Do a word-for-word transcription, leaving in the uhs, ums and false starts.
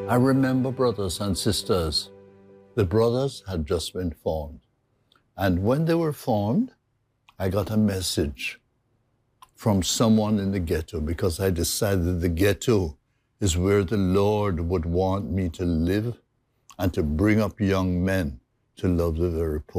I remember, brothers and sisters, the brothers had just been formed. And when they were formed, I got a message from someone in the ghetto because I decided the ghetto is where the Lord would want me to live and to bring up young men to love the very poor.